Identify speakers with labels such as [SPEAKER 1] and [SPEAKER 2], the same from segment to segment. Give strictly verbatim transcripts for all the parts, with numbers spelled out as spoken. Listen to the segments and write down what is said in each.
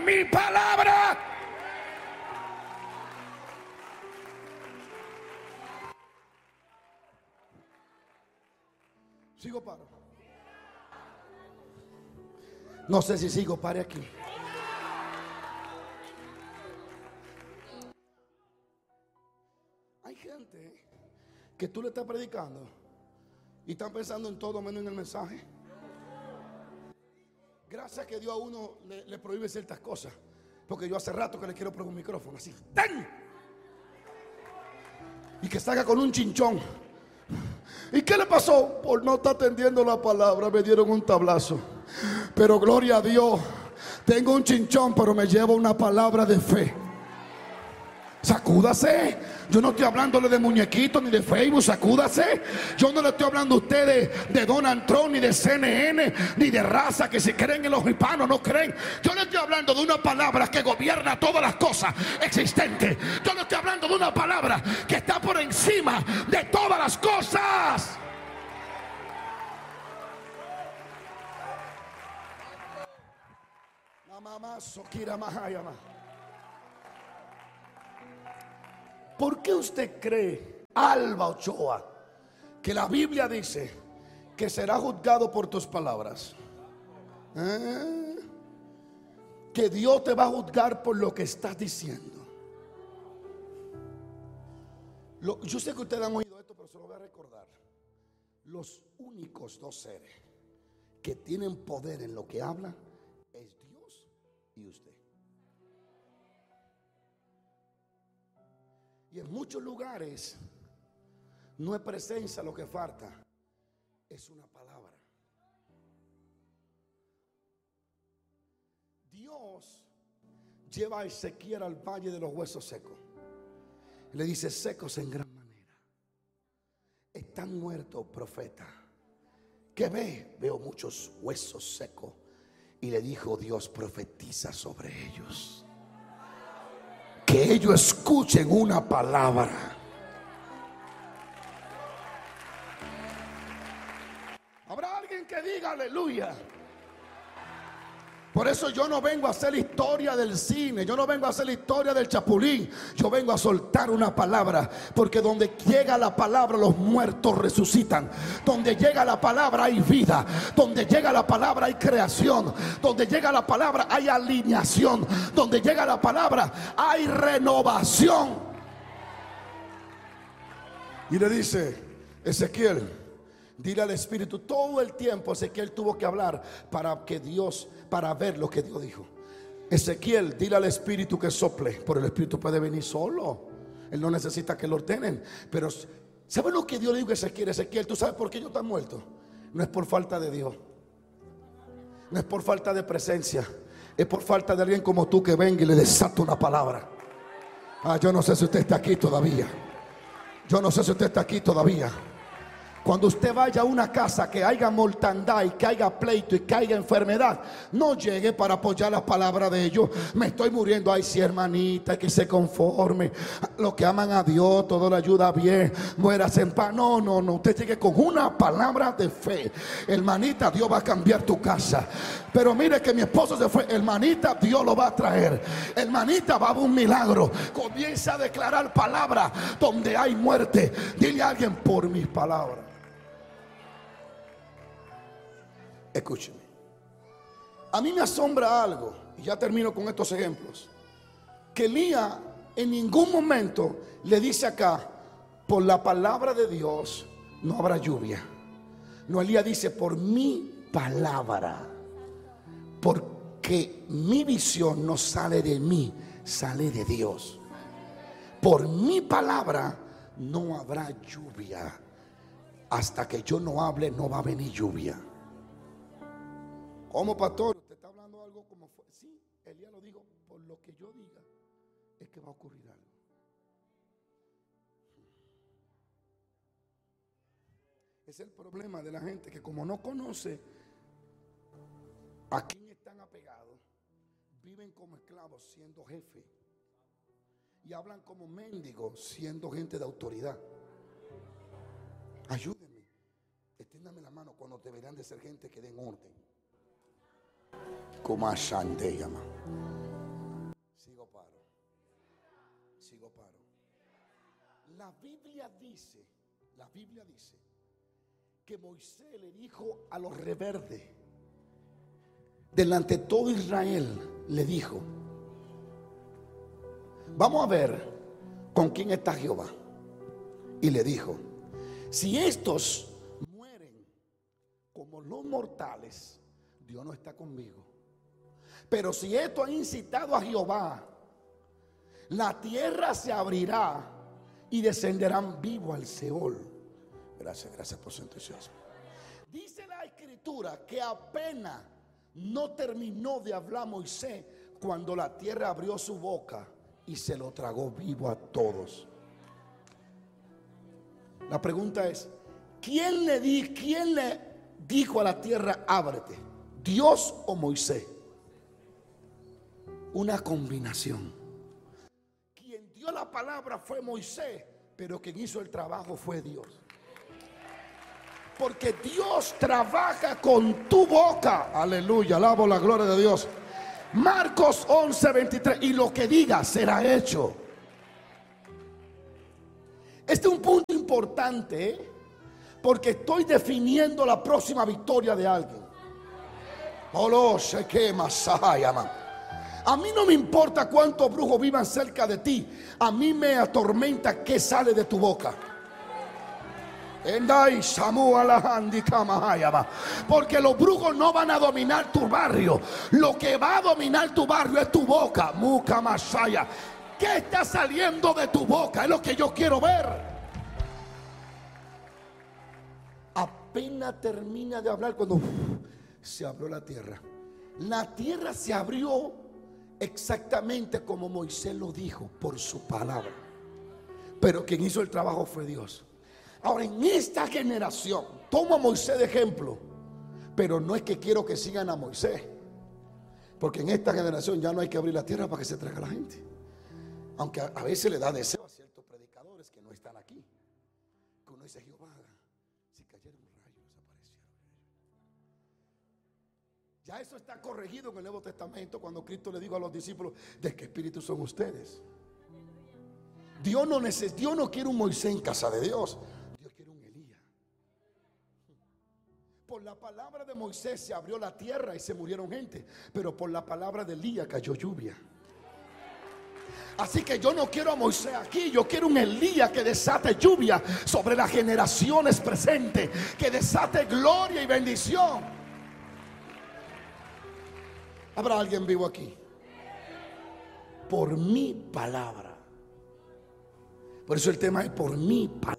[SPEAKER 1] mi palabra. Sigo paro. No sé si sigo, pare aquí. Hay gente que tú le estás predicando y están pensando en todo menos en el mensaje. Gracias que Dios a uno le, le prohíbe ciertas cosas, porque yo hace rato que le quiero poner un micrófono así, ¡ten! Y que salga con un chinchón. ¿Y qué le pasó? Por no estar atendiendo la palabra me dieron un tablazo. Pero gloria a Dios, tengo un chinchón, pero me llevo una palabra de fe. Sacúdase. Yo no estoy hablándole de muñequitos ni de Facebook. Sacúdase. Yo no le estoy hablando a usted de, de Donald Trump, ni de C N N, ni de raza que se creen en los hispanos, no creen. Yo le estoy hablando de una palabra que gobierna todas las cosas existentes. Yo le estoy hablando de una palabra que está por encima de todas las cosas. ¿Por qué usted cree, Alba Ochoa, que la Biblia dice que será juzgado por tus palabras? ¿Eh? Que Dios te va a juzgar por lo que estás diciendo. Lo, yo sé que ustedes han oído esto, pero se lo voy a recordar. Los únicos dos seres que tienen poder en lo que hablan es Dios y usted. Y en muchos lugares no es presencia lo que falta, es una palabra. Dios lleva a Ezequiel al valle de los huesos secos. Le dice: secos en gran manera, están muertos, profeta. ¿Qué ve? Veo muchos huesos secos. Y le dijo Dios: profetiza sobre ellos, que ellos escuchen una palabra. Habrá alguien que diga aleluya. Por eso yo no vengo a hacer la historia del cine, yo no vengo a hacer la historia del Chapulín. Yo vengo a soltar una palabra, porque donde llega la palabra los muertos resucitan. Donde llega la palabra hay vida. Donde llega la palabra hay creación. Donde llega la palabra hay alineación. Donde llega la palabra hay renovación. Y le dice: Ezequiel, dile al Espíritu. Todo el tiempo Ezequiel tuvo que hablar para que Dios, para ver lo que Dios dijo. Ezequiel, dile al Espíritu que sople. Pero el Espíritu puede venir solo. Él no necesita que lo ordenen. Pero ¿sabe lo que Dios le dijo a Ezequiel? Ezequiel, ¿tú sabes por qué yo estoy muerto? No es por falta de Dios, no es por falta de presencia, es por falta de alguien como tú que venga y le desata una palabra. Ah, yo no sé si usted está aquí todavía. Yo no sé si usted está aquí todavía. Cuando usted vaya a una casa que haya mortandad y que haya pleito y que haya enfermedad, no llegue para apoyar la palabra de ellos. Me estoy muriendo. Ay, sí, hermanita, que se conforme. Los que aman a Dios, todo le ayuda bien. Muérase en paz. No, no, no. Usted llegue con una palabra de fe. Hermanita, Dios va a cambiar tu casa. Pero mire que mi esposo se fue. Hermanita, Dios lo va a traer. Hermanita, va a haber un milagro. Comienza a declarar palabra donde hay muerte. Dile a alguien: por mis palabras. Escúcheme. A mí me asombra algo, y ya termino con estos ejemplos, que Elías en ningún momento le dice acá: por la palabra de Dios no habrá lluvia. No, Elías dice: por mi palabra, porque mi visión no sale de mí, sale de Dios. Por mi palabra no habrá lluvia. Hasta que yo no hable, no va a venir lluvia. ¿Cómo, pastor? ¿Usted está hablando algo como fue? Sí, Elías lo dijo: por lo que yo diga es que va a ocurrir algo. Es el problema de la gente, que como no conoce a quién están apegados, viven como esclavos siendo jefes, y hablan como mendigos siendo gente de autoridad. Ayúdenme, extiéndame la mano cuando deberían de ser gente que den orden. Como a Shante llama. Sigo paro. La Biblia dice, la Biblia dice que Moisés le dijo a los rebeldes, delante de todo Israel, le dijo: vamos a ver con quién está Jehová. Y le dijo: si estos mueren como los mortales, Dios no está conmigo. Pero si esto ha incitado a Jehová, la tierra se abrirá y descenderán vivos al Seol. Gracias, gracias por su entusiasmo. Dice la escritura que apenas no terminó de hablar Moisés cuando la tierra abrió su boca y se lo tragó vivo a todos. La pregunta es: ¿quién le, di, quién le dijo a la tierra ábrete? ¿Dios o Moisés? Una combinación. Quien dio la palabra fue Moisés, pero quien hizo el trabajo fue Dios. Porque Dios trabaja con tu boca. Aleluya, alabo la gloria de Dios. Marcos once veintitrés. Y lo que diga será hecho. Este es un punto importante, ¿eh? Porque estoy definiendo la próxima victoria de alguien. Oh, se quema, a mí no me importa cuántos brujos vivan cerca de ti. A mí me atormenta qué sale de tu boca. Porque los brujos no van a dominar tu barrio. Lo que va a dominar tu barrio es tu boca. Muka Masaya. ¿Qué está saliendo de tu boca? Es lo que yo quiero ver. Apenas termina de hablar cuando uf, se abrió la tierra. La tierra se abrió exactamente como Moisés lo dijo por su palabra. Pero quien hizo el trabajo fue Dios. Ahora, en esta generación, tomo a Moisés de ejemplo, pero no es que quiero que sigan a Moisés, porque en esta generación ya no hay que abrir la tierra para que se traiga la gente. Aunque a, a veces le da deseo a ciertos predicadores que no están aquí, que uno dice: Jehová, si cayera un rayo desaparecieron. Ya eso está corregido en el Nuevo Testamento, cuando Cristo le dijo a los discípulos: ¿de qué espíritu son ustedes? Dios no, neces- Dios no quiere un Moisés en casa de Dios. Dios quiere un Elías. Por la palabra de Moisés se abrió la tierra y se murieron gente, pero por la palabra de Elías cayó lluvia. Así que yo no quiero a Moisés aquí, yo quiero un Elías que desate lluvia sobre las generaciones presentes, que desate gloria y bendición. ¿Habrá alguien vivo aquí? Por mi palabra. Por eso el tema es por mi palabra.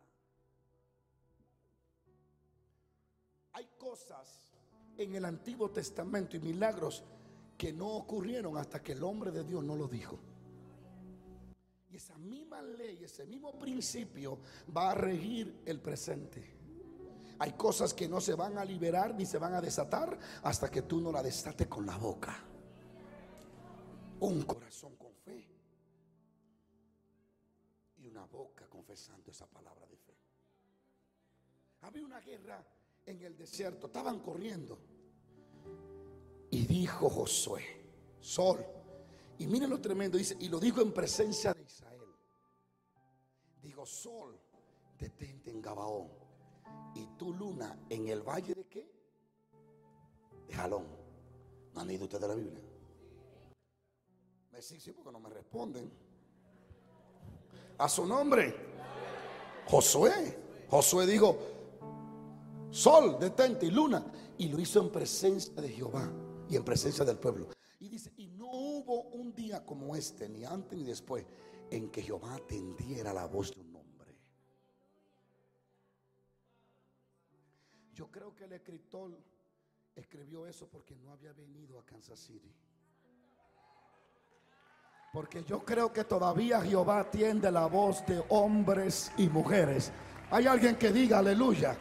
[SPEAKER 1] Hay cosas en el Antiguo Testamento y milagros que no ocurrieron hasta que el hombre de Dios no lo dijo. Y esa misma ley, ese mismo principio va a regir el presente. Hay cosas que no se van a liberar ni se van a desatar hasta que tú no la desates con la boca. Un corazón con fe y una boca confesando esa palabra de fe. Había una guerra en el desierto, estaban corriendo. Y dijo Josué: sol. Y miren lo tremendo, dice, y lo dijo en presencia de Israel. Digo: sol, detente en Gabaón, y tú, luna, en el valle de ¿qué? De Jalón. ¿No han leído ustedes la Biblia? Me dicen: sí, porque no me responden. A su nombre, Josué. Josué dijo: sol, detente, y luna. Y lo hizo en presencia de Jehová y en presencia del pueblo. Y dice: y no hubo un día como este, ni antes ni después, en que Jehová atendiera la voz de un hombre. Yo creo que el escritor escribió eso porque no había venido a Kansas City. Porque yo creo que todavía Jehová atiende la voz de hombres y mujeres. Hay alguien que diga aleluya.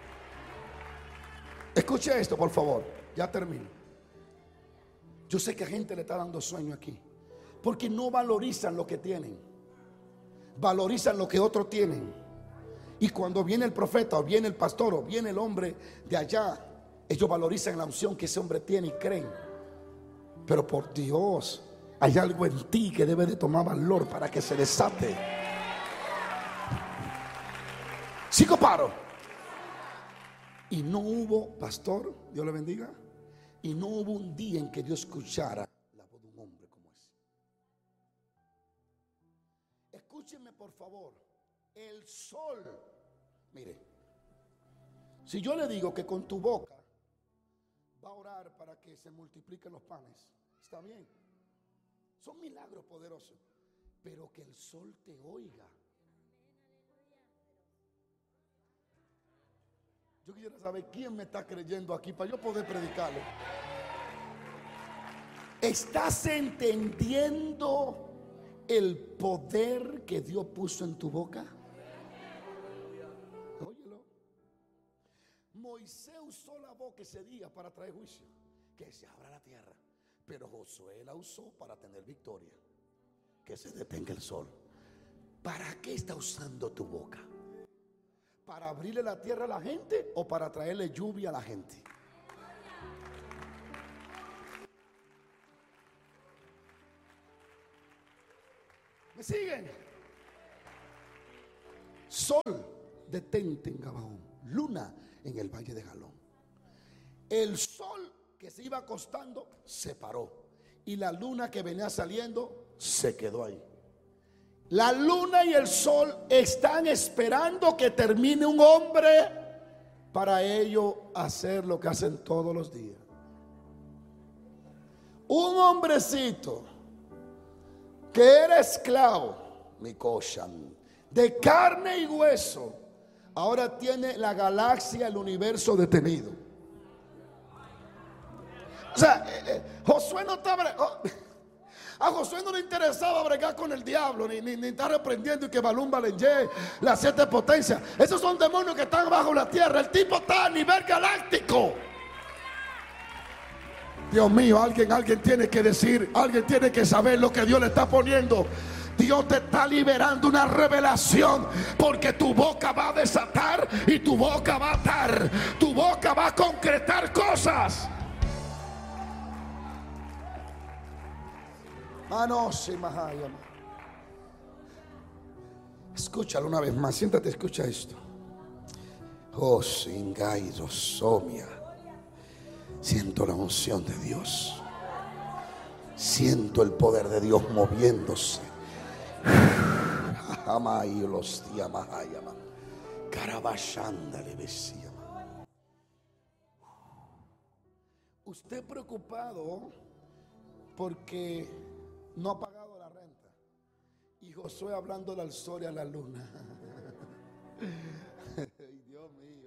[SPEAKER 1] Escuche esto, por favor. Ya termino. Yo sé que a gente le está dando sueño aquí, porque no valorizan lo que tienen, valorizan lo que otros tienen. Y cuando viene el profeta o viene el pastor o viene el hombre de allá, ellos valorizan la unción que ese hombre tiene y creen. Pero por Dios, Hay algo en ti que debe de tomar valor para que se desate. Sigo paro. Y no hubo, pastor, Dios le bendiga, y no hubo un día en que Dios escuchara la voz de un hombre como ese. Escúchenme por favor. El sol, mire, si yo le digo que con tu boca va a orar para que se multipliquen los panes, está bien, son milagros poderosos, pero que el sol te oiga. Yo quisiera saber quién me está creyendo aquí para yo poder predicarle. ¿Estás entendiendo el poder que Dios puso en tu boca? Óyelo. Moisés usó la boca ese día para traer juicio, que se abra la tierra. Pero Josué la usó para tener victoria, que se detenga el sol. ¿Para qué está usando tu boca? ¿Para abrirle la tierra a la gente o para traerle lluvia a la gente? ¿Me siguen? Sol, detente en Gabaón. Luna, en el valle de Jalón. El sol que se iba acostando se paró, y la luna que venía saliendo se quedó ahí. La luna y el sol están esperando que termine un hombre para ellos hacer lo que hacen todos los días. Un hombrecito que era esclavo, mi coshan, de carne y hueso, ahora tiene la galaxia, el universo detenido. O sea, eh, eh, Josué no estaba... Oh, a Josué no le interesaba bregar con el diablo, ni, ni, ni estar reprendiendo y que Balún Balenye, las siete potencias. Esos son demonios que están bajo la tierra. El tipo está a nivel galáctico. Dios mío, alguien, alguien tiene que decir, alguien tiene que saber lo que Dios le está poniendo. Dios te está liberando una revelación, porque tu boca va a desatar y tu boca va a atar. Tu boca va a concretar cosas. Ah, no, sí, Mahaya. Escúchalo una vez más, siéntate, escucha esto. Oh, Singaido Somia. Siento la unción de Dios. Siento el poder de Dios moviéndose. Amayo los días Mahaya. Carabashanda le besía. Usted preocupado porque no ha pagado la renta, y Josué hablándole al sol y a la luna. Ay, Dios mío.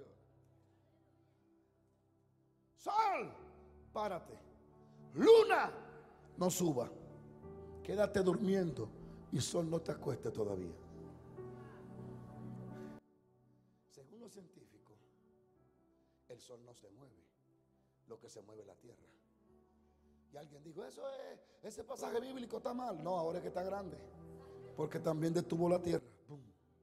[SPEAKER 1] Sol, párate. Luna, no suba. Quédate durmiendo, y sol, no te acuestes todavía. Según los científicos, el sol no se mueve, lo que se mueve es la tierra. Y alguien dijo, eso es, ese pasaje bíblico está mal. No, ahora es que está grande, porque también detuvo la tierra. ¡Pum!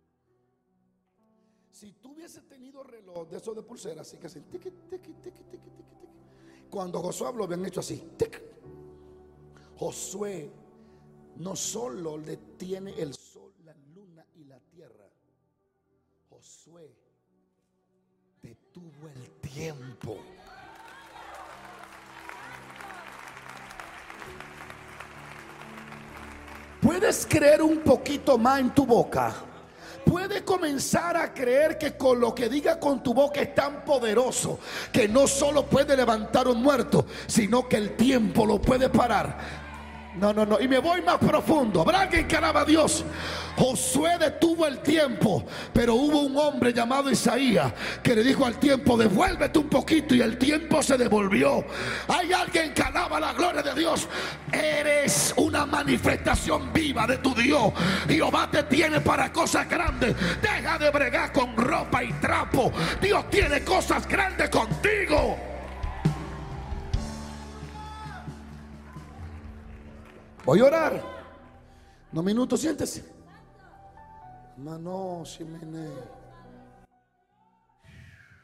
[SPEAKER 1] Si tú hubieses tenido reloj de esos de pulsera, así que así, tiqui, tiqui, tiqui, tiqui, tiqui, tiqui. Cuando Josué lo habían hecho así, tic. Josué no solo detiene el sol, la luna y la tierra. Josué detuvo el tiempo. ¿Puedes creer un poquito más en tu boca? Puedes comenzar a creer que con lo que diga con tu boca es tan poderoso que no solo puede levantar un muerto, sino que el tiempo lo puede parar. No, no, no. Y me voy más profundo. ¿Habrá alguien que alaba a Dios? Josué detuvo el tiempo, pero hubo un hombre llamado Isaías que le dijo al tiempo, devuélvete un poquito, y el tiempo se devolvió. Hay alguien que alaba la gloria de Dios. Eres una manifestación viva de tu Dios. Jehová te tiene para cosas grandes. Deja de bregar con ropa y trapo. Dios tiene cosas grandes contigo. Voy a orar. Unos minutos, siéntese. Mano, Ximene.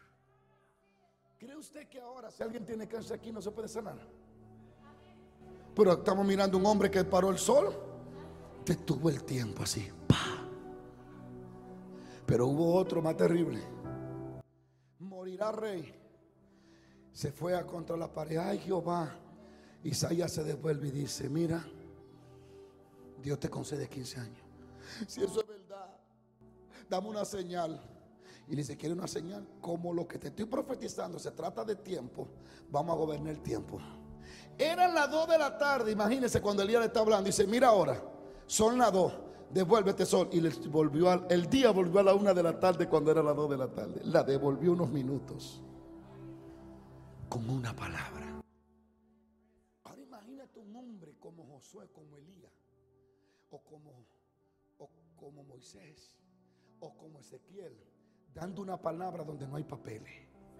[SPEAKER 1] ¿Cree usted que ahora, si alguien tiene cáncer aquí, no se puede sanar? Pero estamos mirando un hombre que paró el sol, detuvo el tiempo así, ¡pa! Pero hubo otro más terrible. Morirá rey. Se fue a contra la pared. Ay, Jehová. Isaías se devuelve y dice: mira, Dios te concede quince años. Si eso es verdad, dame una señal. Y le dice: ¿quiere una señal? Como lo que te estoy profetizando se trata de tiempo, vamos a gobernar el tiempo. Eran las dos de la tarde. Imagínense cuando Elías le está hablando. Dice: mira ahora, son las dos, devuélvete sol. Y le volvió a, el día volvió a la una de la tarde cuando era las dos de la tarde. La devolvió unos minutos con una palabra. Ahora imagínate un hombre como Josué, como Elías, o como, o como Moisés, o como Ezequiel, dando una palabra donde no hay papeles,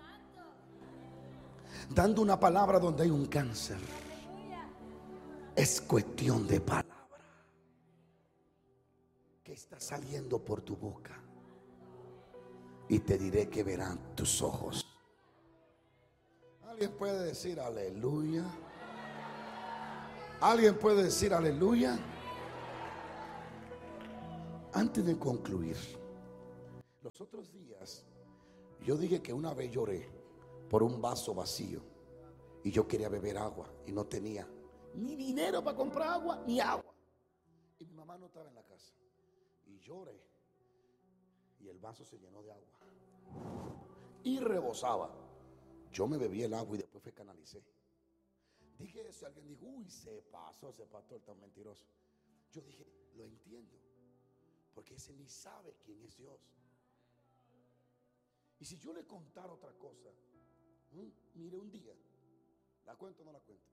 [SPEAKER 1] dando una palabra donde hay un cáncer. Es cuestión de palabra que está saliendo por tu boca, y te diré que verán tus ojos. ¿Alguien puede decir aleluya? ¿Alguien puede decir aleluya? Antes de concluir, los otros días yo dije que una vez lloré por un vaso vacío y yo quería beber agua y no tenía ni dinero para comprar agua ni agua, y mi mamá no estaba en la casa, y lloré y el vaso se llenó de agua y rebosaba. Yo me bebí el agua y después fue canalicé. Dije eso y alguien dijo: uy, se pasó ese pastor tan mentiroso. Yo dije: lo entiendo, porque ese ni sabe quién es Dios. Y si yo le contara otra cosa, ¿eh? Mire, un día, ¿la cuento o no la cuento?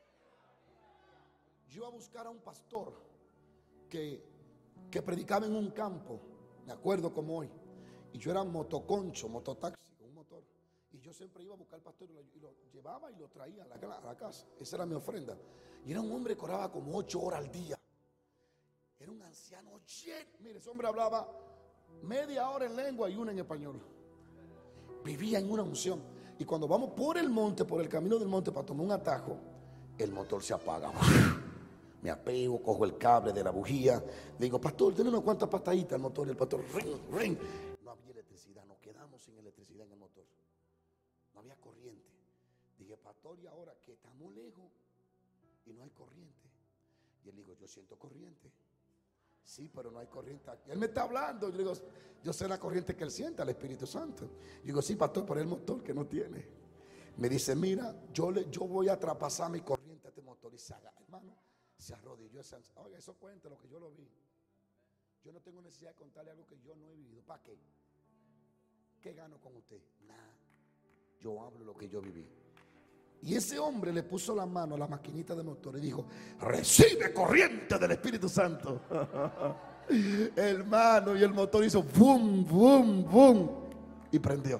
[SPEAKER 1] Yo iba a buscar a un pastor que, que predicaba en un campo, me acuerdo como hoy, y yo era motoconcho, mototaxi con un motor, y yo siempre iba a buscar al pastor y lo, y lo llevaba y lo traía a la, a la casa. Esa era mi ofrenda. Y era un hombre que oraba como ocho horas al día. Era un anciano lleno. Mire, ese hombre hablaba media hora en lengua y una en español. Vivía en una unción. Y cuando vamos por el monte, por el camino del monte, para tomar un atajo, el motor se apaga. Me apego, cojo el cable de la bujía, le digo: pastor, denle unas cuantas pataditas al motor. Y el pastor, ring, ring. No había electricidad, nos quedamos sin electricidad en el motor. No había corriente. Dije: pastor, ¿y ahora que estamos lejos y no hay corriente? Y él dijo: yo siento corriente. Sí, pero no hay corriente aquí. Él me está hablando. Yo digo: yo sé la corriente que él siente, el Espíritu Santo. Yo digo: sí, pastor, pero el motor que no tiene. Me dice: mira, yo, le, yo voy a traspasar mi corriente a este motor. Y se haga, hermano, se arrodilló. Oiga, eso cuenta lo que yo lo vi. Yo no tengo necesidad de contarle algo que yo no he vivido. ¿Para qué? ¿Qué gano con usted? Nada. Yo hablo lo que yo viví. Y ese hombre le puso la mano a la maquinita de motor y dijo: recibe corriente del Espíritu Santo. Hermano, y el motor hizo boom, boom, boom, y prendió.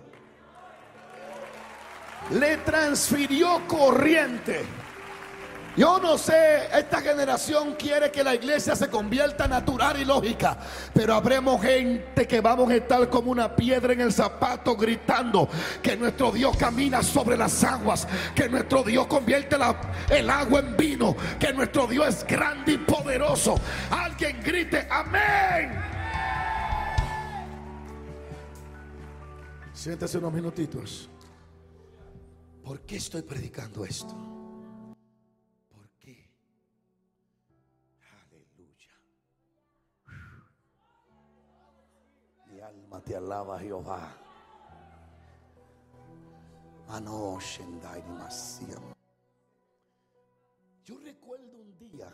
[SPEAKER 1] Le transfirió corriente. Yo no sé, esta generación quiere que la iglesia se convierta natural y lógica, pero habremos gente que vamos a estar como una piedra en el zapato gritando que nuestro Dios camina sobre las aguas, que nuestro Dios convierte la, el agua en vino, que nuestro Dios es grande y poderoso. Alguien grite amén. Siéntese unos minutitos. ¿Por qué estoy predicando esto? Alma te alaba, Jehová. Yo recuerdo un día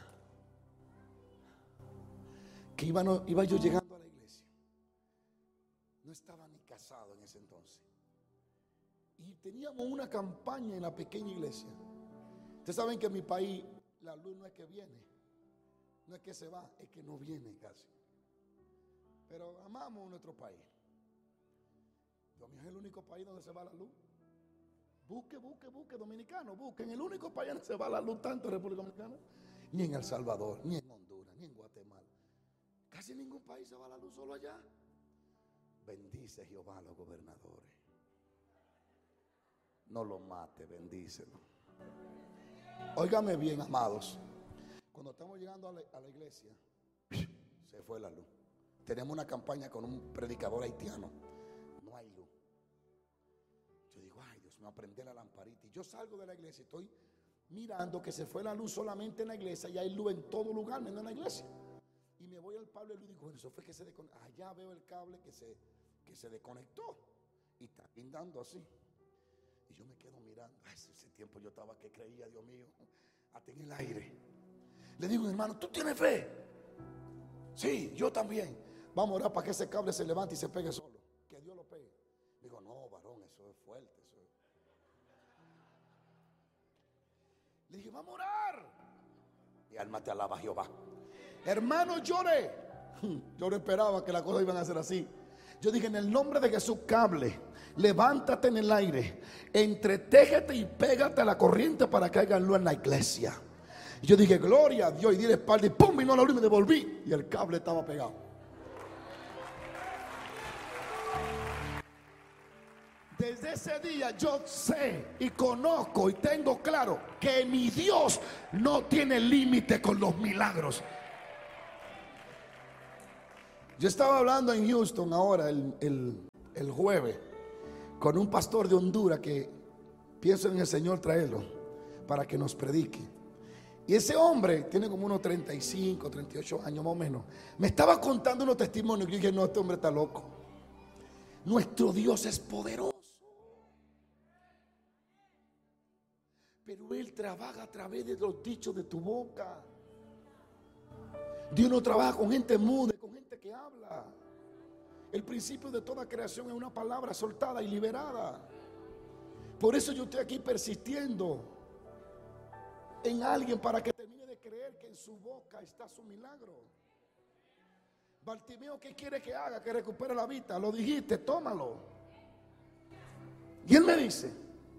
[SPEAKER 1] que iba, no, iba yo llegando a la iglesia. No estaba ni casado en ese entonces. Y teníamos una campaña en la pequeña iglesia. Ustedes saben que en mi país la luz no es que viene, no es que se va, es que no viene casi. Pero amamos nuestro país. Dominicana es el único país donde se va la luz. Busque, busque, busque, dominicano, busque. En el único país donde se va la luz tanto en República Dominicana. Ni en El Salvador, ni en Honduras, ni en Guatemala. Casi en ningún país se va la luz, solo allá. Bendice Jehová a los gobernadores. No lo mate, bendícelo. Óigame bien, amados. Cuando estamos llegando a la, a la iglesia, se fue la luz. Tenemos una campaña con un predicador haitiano. No hay luz. Yo digo, ay Dios, me aprendí la lamparita. Y yo salgo de la iglesia y estoy mirando que se fue la luz solamente en la iglesia y hay luz en todo lugar, menos en la iglesia. Y me voy al cable y le digo, bueno, eso fue que se desconectó. Allá veo el cable que se, que se desconectó y está guindando así. Y yo me quedo mirando. Ay, ese tiempo yo estaba que creía, Dios mío, hasta en el aire. Le digo, hermano, ¿tú tienes fe? Sí, yo también. Vamos a orar para que ese cable se levante y se pegue solo. Que Dios lo pegue. Digo, no, varón, eso es fuerte. Eso es... Le dije, vamos a orar. Mi alma te alaba, Jehová. Hermano, lloré. Yo no esperaba que las cosas iban a ser así. Yo dije, en el nombre de Jesús, cable, levántate en el aire, entretégete y pégate a la corriente para que haya luz en la iglesia. Y yo dije, gloria a Dios, y di la espalda y pum, vino la luz y me devolví. Y el cable estaba pegado. Desde ese día yo sé y conozco y tengo claro que mi Dios no tiene límite con los milagros. Yo estaba hablando en Houston ahora el, el, el jueves con un pastor de Honduras que pienso en el Señor traerlo para que nos predique. Y ese hombre tiene como unos treinta y cinco, treinta y ocho años más o menos. Me estaba contando unos testimonios y yo dije, no, este hombre está loco. Nuestro Dios es poderoso. Pero Él trabaja a través de los dichos de tu boca. Dios no trabaja con gente muda, con gente que habla. El principio de toda creación es una palabra soltada y liberada. Por eso yo estoy aquí persistiendo en alguien para que termine de creer que en su boca está su milagro. Bartimeo, ¿qué quiere que haga? Que recupere la vista. Lo dijiste, tómalo. Y él me dice,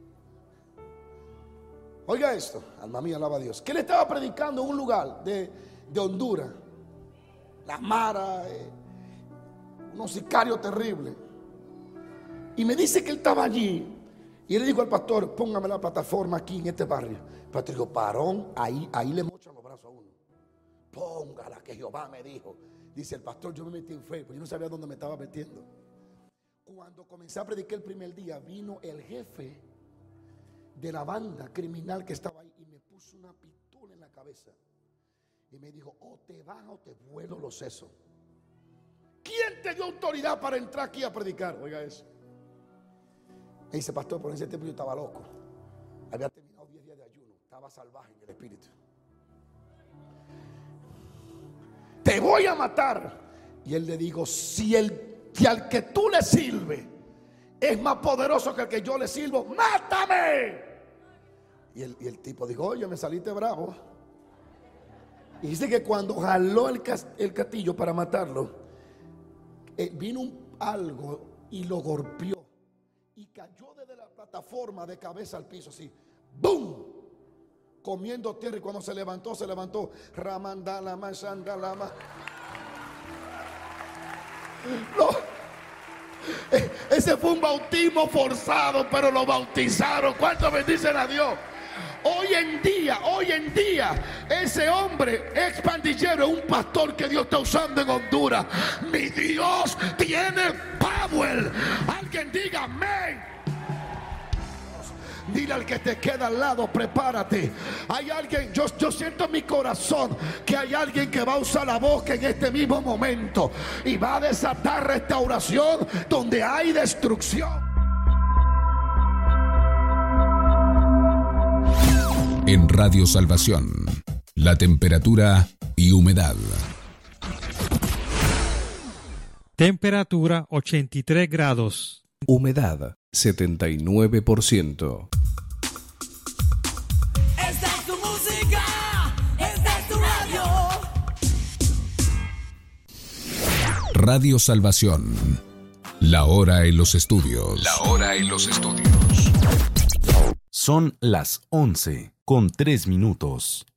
[SPEAKER 1] oiga esto, alma mía, alaba a Dios, que él estaba predicando en un lugar de, de Honduras. La Mara, eh, unos sicarios terribles. Y me dice que él estaba allí. Y él le dijo al pastor, póngame la plataforma aquí en este barrio. El pastor dijo, parón, ahí, ahí le mochan los brazos a uno. Póngala, que Jehová me dijo. Dice el pastor, yo me metí en fe, porque yo no sabía dónde me estaba metiendo. Cuando comencé a predicar el primer día, vino el jefe de la banda criminal que estaba ahí y me puso una pistola en la cabeza. Y me dijo, o te vas o te vuelo los sesos. ¿Quién te dio autoridad para entrar aquí a predicar? Oiga eso. Me dice, pastor, por ese tiempo yo estaba loco. Había terminado diez días de ayuno. Estaba salvaje en el espíritu. Te voy a matar. Y él le dijo, si, el, si al que tú le sirves es más poderoso que el que yo le sirvo, ¡mátame! Y el, y el tipo dijo, oye, me saliste bravo. Y dice que cuando jaló el, el castillo para matarlo, eh, vino un, algo y lo golpeó. Y cayó desde la plataforma de cabeza al piso así. ¡Bum! Comiendo tierra. Y cuando se levantó, se levantó. Ramandalama, Shandalama. No. Ese fue un bautismo forzado, pero lo bautizaron. ¿Cuántos bendicen a Dios? Hoy en día, hoy en día, ese hombre ex pandillero es un pastor que Dios está usando en Honduras. Mi Dios tiene power. Alguien diga amén. Dile al que te queda al lado, prepárate. Hay alguien, yo, yo siento en mi corazón que hay alguien que va a usar la boca en este mismo momento y va a desatar restauración donde hay destrucción.
[SPEAKER 2] En Radio Salvación, la temperatura y humedad.
[SPEAKER 3] Temperatura ochenta y tres grados.
[SPEAKER 2] Humedad setenta y nueve por ciento.
[SPEAKER 4] Esta es tu música, esta es tu radio.
[SPEAKER 2] Radio Salvación. La hora en los estudios. La hora en los estudios.
[SPEAKER 5] Son las once con tres minutos.